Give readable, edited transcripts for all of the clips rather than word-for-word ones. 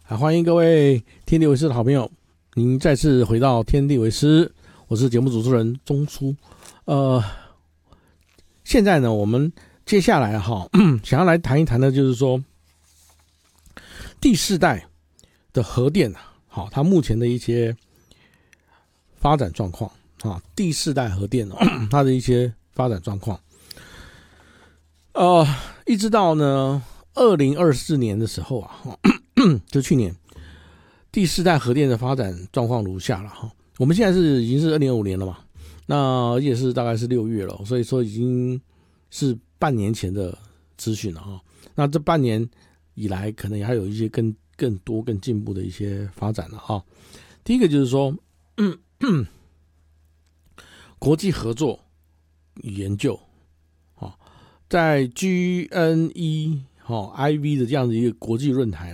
欢迎各位天地为师的好朋友，您再次回到天地为师，我是节目主持人钟书。现在呢，我们接下来想要来谈一谈的，就是说第四代的核电它目前的一些发展状况第四代核电它的一些发展状况。一直到呢2024年的时候就去年，第四代核电的发展状况如下了我们现在已经是2025年了嘛，那也是大概是6月了，所以说已经是半年前的资讯了那这半年以来，可能也还有一些更多更进步的一些发展了第一个就是说，国际合作与研究在 GNE IV 的这样的一个国际论坛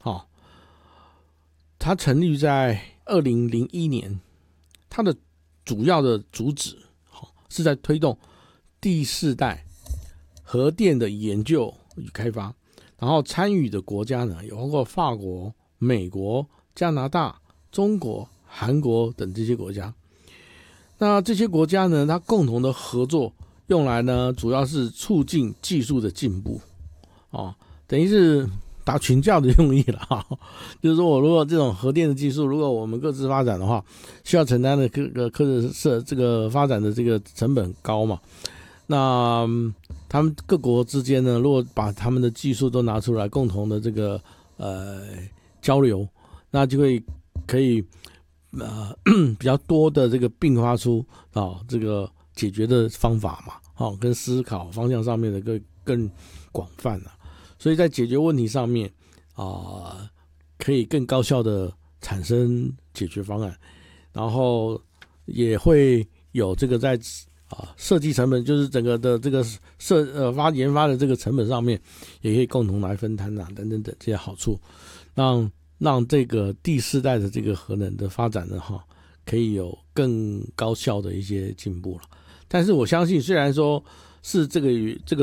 它成立在2001年，它的主要的主旨是在推动第四代核电的研究与开发，然后参与的国家呢，有包括法国、美国、加拿大、中国、韩国等这些国家。那这些国家呢，它共同的合作用来呢，主要是促进技术的进步等于是打群架的用意了就是说，我如果这种核电的技术，如果我们各自发展的话，需要承担的这个发展的这个成本很高嘛。那他们各国之间呢，如果把他们的技术都拿出来，共同的这个交流，那就可以比较多的这个并发出这个解决的方法嘛跟思考方向上面的更广泛了。所以在解决问题上面可以更高效的产生解决方案，然后也会有这个在设计成本，就是整个的这个研发的这个成本上面，也可以共同来分摊等等这些好处，让这个第四代的这个核能的发展呢可以有更高效的一些进步了。但是我相信，虽然说是这个